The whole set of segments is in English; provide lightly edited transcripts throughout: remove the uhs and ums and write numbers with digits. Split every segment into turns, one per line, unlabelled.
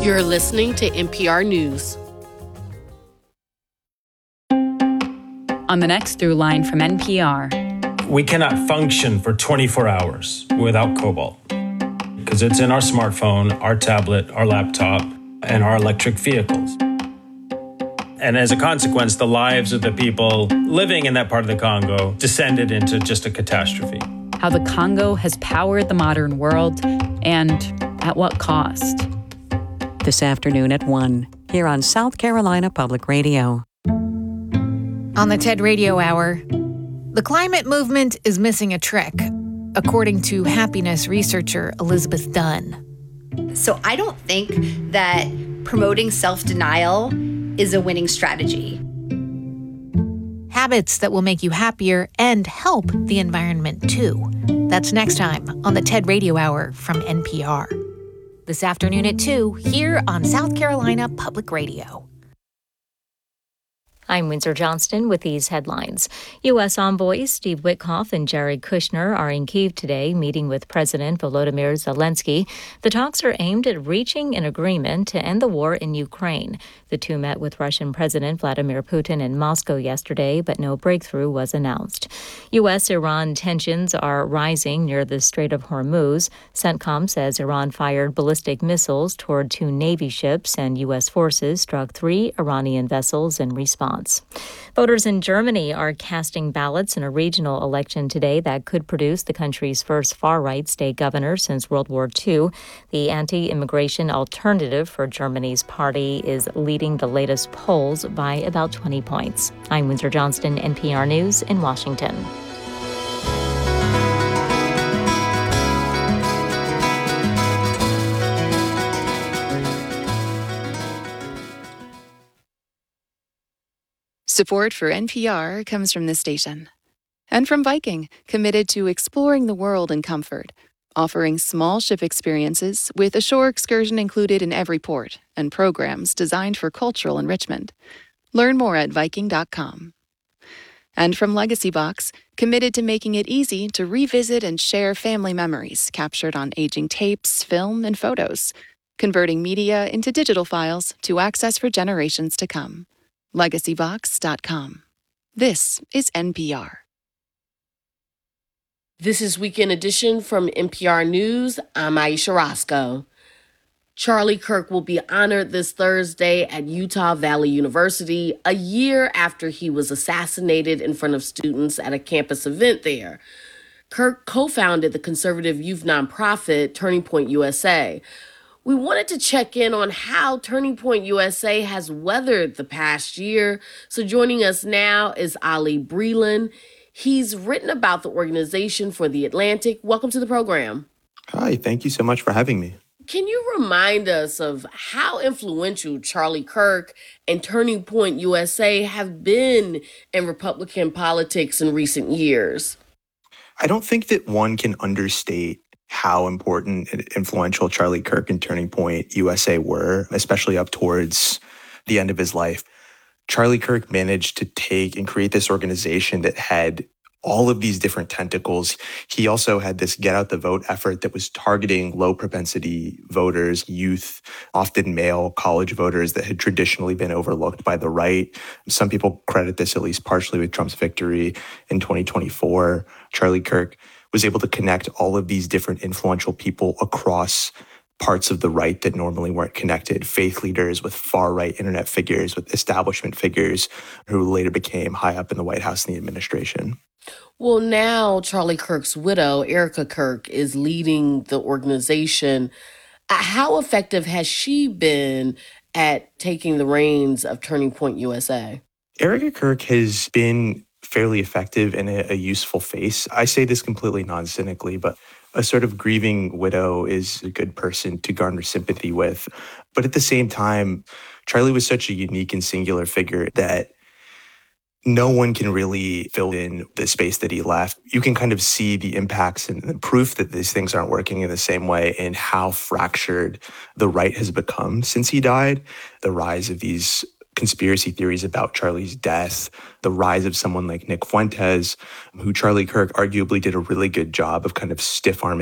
You're listening to NPR News.
On the next Through Line from NPR.
We cannot function for 24 hours without cobalt because it's in our smartphone, our tablet, our laptop, and our electric vehicles. And as a consequence, the lives of the people living in that part of the Congo descended into just a catastrophe.
How the Congo has powered the modern world and at what cost?
This afternoon at 1, here on South Carolina Public Radio.
On the TED Radio Hour, the climate movement is missing a trick, according to happiness researcher Elizabeth Dunn.
So I don't think that promoting self-denial is a winning strategy.
Habits that will make you happier and help the environment too. That's next time on the TED Radio Hour from NPR. This afternoon at 2, here on South Carolina Public Radio.
I'm Windsor Johnston with these headlines. U.S. envoys Steve Witkoff and Jared Kushner are in Kyiv today, meeting with President Volodymyr Zelensky. The talks are aimed at reaching an agreement to end the war in Ukraine. The two met with Russian President Vladimir Putin in Moscow yesterday, but no breakthrough was announced. U.S.-Iran tensions are rising near the Strait of Hormuz. CENTCOM says Iran fired ballistic missiles toward 2 Navy ships, and U.S. forces struck 3 Iranian vessels in response. Voters in Germany are casting ballots in a regional election today that could produce the country's first far-right state governor since World War II. The anti-immigration alternative for Germany's party is leading the latest polls by about 20 points. I'm Windsor Johnston, NPR News in Washington.
Support for NPR comes from this station. And from Viking, committed to exploring the world in comfort, offering small ship experiences with a shore excursion included in every port and programs designed for cultural enrichment. Learn more at Viking.com. And from Legacy Box, committed to making it easy to revisit and share family memories captured on aging tapes, film, and photos, converting media into digital files to access for generations to come. LegacyBox.com. This is NPR.
This is Weekend Edition from NPR News. I'm Aisha Roscoe. Charlie Kirk will be honored this Thursday at Utah Valley University, a year after he was assassinated in front of students at a campus event there. Kirk co-founded the conservative youth nonprofit Turning Point USA. We wanted to check in on how Turning Point USA has weathered the past year. So joining us now is Ali Breland. He's written about the organization for The Atlantic. Welcome to the program.
Hi, thank you so much for having me.
Can you remind us of how influential Charlie Kirk and Turning Point USA have been in Republican politics in recent years?
I don't think that one can understate how important and influential Charlie Kirk and Turning Point USA were, especially up towards the end of his life. Charlie Kirk managed to take and create this organization that had all of these different tentacles. He also had this get out the vote effort that was targeting low propensity voters, youth, often male college voters that had traditionally been overlooked by the right. Some people credit this at least partially with Trump's victory in 2024. Charlie Kirk was able to connect all of these different influential people across parts of the right that normally weren't connected, faith leaders with far-right internet figures, with establishment figures who later became high up in the White House and the administration.
Well, now Charlie Kirk's widow, Erica Kirk, is leading the organization. How effective has she been at taking the reins of Turning Point USA?
Erica Kirk has been fairly effective and a useful face. I say this completely non-cynically, but a sort of grieving widow is a good person to garner sympathy with. But at the same time, Charlie was such a unique and singular figure that no one can really fill in the space that he left. You can kind of see the impacts and the proof that these things aren't working in the same way in how fractured the right has become since he died. The rise of these conspiracy theories about Charlie's death, the rise of someone like Nick Fuentes, who Charlie Kirk arguably did a really good job of kind of stiff-arming.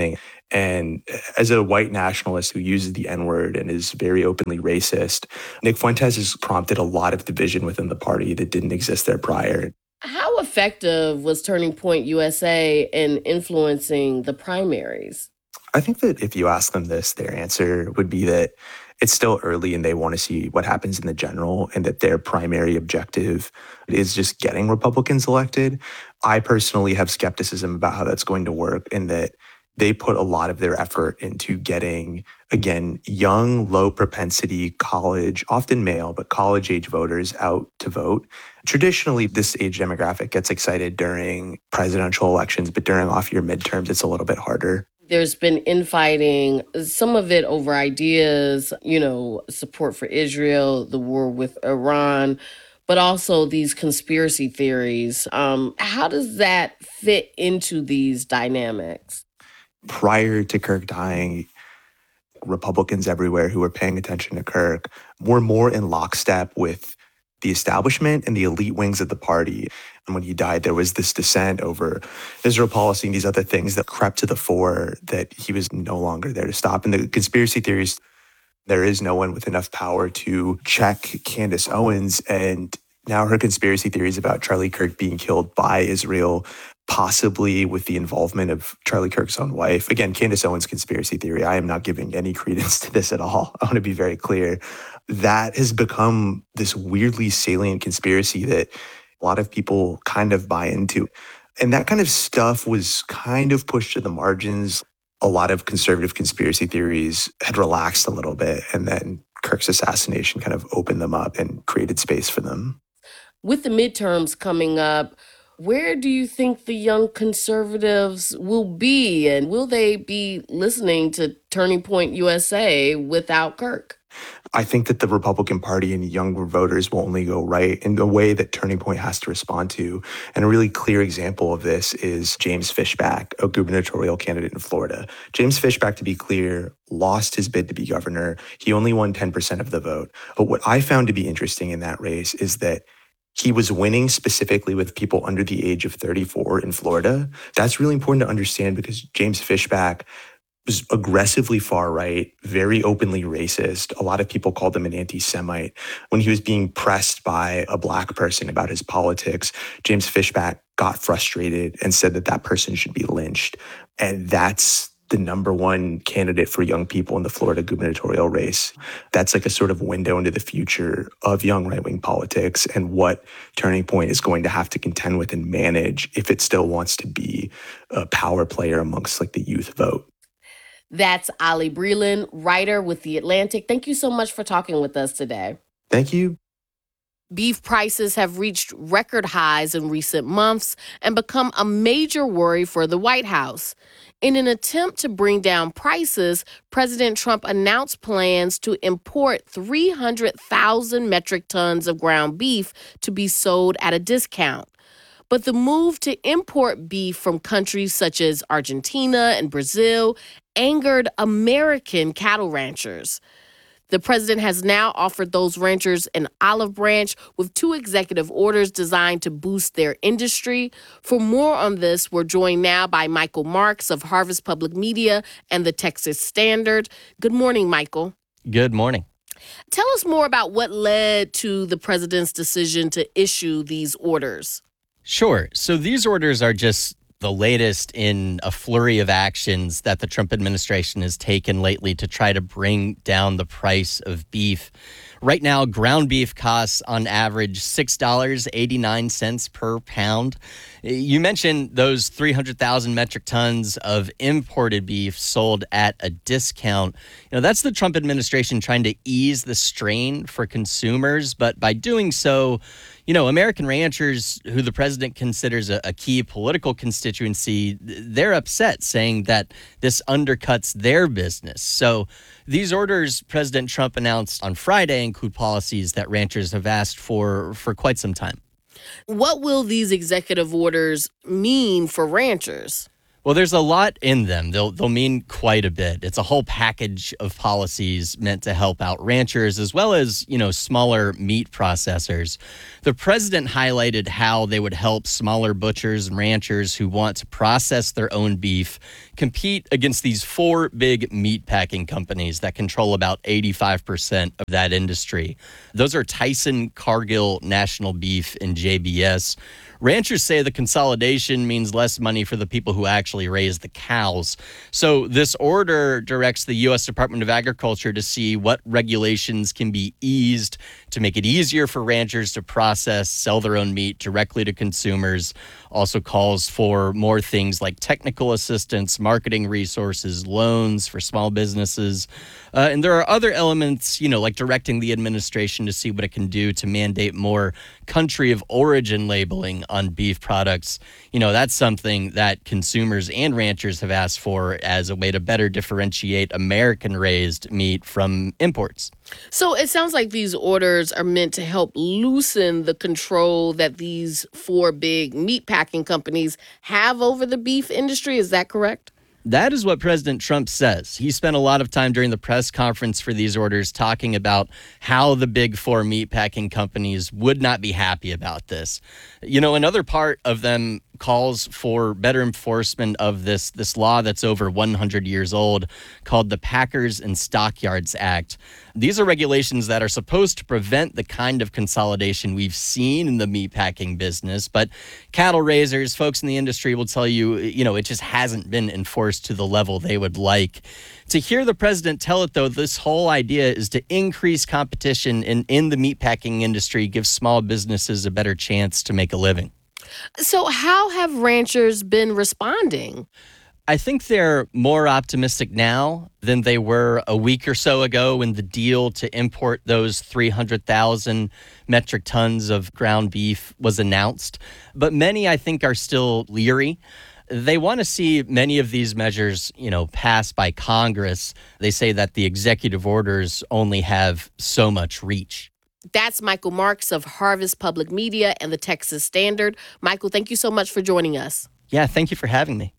And as a white nationalist who uses the N-word and is very openly racist, Nick Fuentes has prompted a lot of division within the party that didn't exist there prior.
How effective was Turning Point USA in influencing the primaries?
I think that if you ask them this, their answer would be that it's still early and they want to see what happens in the general, and that their primary objective is just getting Republicans elected. I personally have skepticism about how that's going to work, and that they put a lot of their effort into getting, again, young, low propensity college, often male, but college age voters out to vote. Traditionally, this age demographic gets excited during presidential elections, but during off-year midterms, it's a little bit harder.
There's been infighting, some of it over ideas, support for Israel, the war with Iran, but also these conspiracy theories. How does that fit into these dynamics?
Prior to Kirk dying, Republicans everywhere who were paying attention to Kirk were more in lockstep with the establishment and the elite wings of the party. And when he died, there was this dissent over Israel policy and these other things that crept to the fore that he was no longer there to stop. And the conspiracy theories, there is no one with enough power to check Candace Owens. And now her conspiracy theories about Charlie Kirk being killed by Israel, possibly with the involvement of Charlie Kirk's own wife. Again, Candace Owens' conspiracy theory, I am not giving any credence to this at all. I want to be very clear. That has become this weirdly salient conspiracy that a lot of people kind of buy into. And that kind of stuff was kind of pushed to the margins. A lot of conservative conspiracy theories had relaxed a little bit, and then Kirk's assassination kind of opened them up and created space for them.
With the midterms coming up, where do you think the young conservatives will be? And will they be listening to Turning Point USA without Kirk?
I think that the Republican Party and younger voters will only go right in a way that Turning Point has to respond to. And a really clear example of this is James Fishback, a gubernatorial candidate in Florida. James Fishback, to be clear, lost his bid to be governor. He only won 10% of the vote. But what I found to be interesting in that race is that he was winning specifically with people under the age of 34 in Florida. That's really important to understand because James Fishback was aggressively far right, very openly racist. A lot of people called him an anti-Semite. When he was being pressed by a Black person about his politics, James Fishback got frustrated and said that that person should be lynched. And that's the number one candidate for young people in the Florida gubernatorial race. That's like a sort of window into the future of young right-wing politics and what Turning Point is going to have to contend with and manage if it still wants to be a power player amongst like the youth vote.
That's Ali Breland, writer with The Atlantic. Thank you so much for talking with us today.
Thank you.
Beef prices have reached record highs in recent months and become a major worry for the White House. In an attempt to bring down prices, President Trump announced plans to import 300,000 metric tons of ground beef to be sold at a discount. But the move to import beef from countries such as Argentina and Brazil angered American cattle ranchers. The president has now offered those ranchers an olive branch with 2 executive orders designed to boost their industry. For more on this, we're joined now by Michael Marks of Harvest Public Media and the Texas Standard. Good morning, Michael.
Good morning.
Tell us more about what led to the president's decision to issue these orders.
Sure. So these orders are just the latest in a flurry of actions that the Trump administration has taken lately to try to bring down the price of beef. Right now, ground beef costs on average $6.89 per pound. You mentioned those 300,000 metric tons of imported beef sold at a discount. That's the Trump administration trying to ease the strain for consumers. But by doing so, American ranchers, who the president considers a key political constituency, they're upset, saying that this undercuts their business. So these orders President Trump announced on Friday include policies that ranchers have asked for quite some time.
What will these executive orders mean for ranchers?
Well, there's a lot in them. They'll mean quite a bit. It's a whole package of policies meant to help out ranchers as well as, smaller meat processors. The president highlighted how they would help smaller butchers and ranchers who want to process their own beef compete against these four big meat packing companies that control about 85% of that industry. Those are Tyson, Cargill, National Beef, and JBS. Ranchers say the consolidation means less money for the people who actually raise the cows. So this order directs the U.S. Department of Agriculture to see what regulations can be eased to make it easier for ranchers to process, sell their own meat directly to consumers. Also calls for more things like technical assistance, marketing resources, loans for small businesses. And there are other elements, like directing the administration to see what it can do to mandate more country of origin labeling on beef products. That's something that consumers and ranchers have asked for as a way to better differentiate American-raised meat from imports.
So it sounds like these orders are meant to help loosen the control that these four big meat packing companies have over the beef industry. Is that correct?
That is what President Trump says. He spent a lot of time during the press conference for these orders talking about how the big four meatpacking companies would not be happy about this. Another part of them calls for better enforcement of this law that's over 100 years old called the Packers and Stockyards Act. These are regulations that are supposed to prevent the kind of consolidation we've seen in the meatpacking business, but cattle raisers, folks in the industry will tell you, it just hasn't been enforced to the level they would like. To hear the president tell it, though, this whole idea is to increase competition in the meatpacking industry, give small businesses a better chance to make a living.
So how have ranchers been responding?
I think they're more optimistic now than they were a week or so ago when the deal to import those 300,000 metric tons of ground beef was announced. But many, I think, are still leery. They want to see many of these measures, passed by Congress. They say that the executive orders only have so much reach.
That's Michael Marks of Harvest Public Media and the Texas Standard. Michael, thank you so much for joining us.
Yeah, thank you for having me.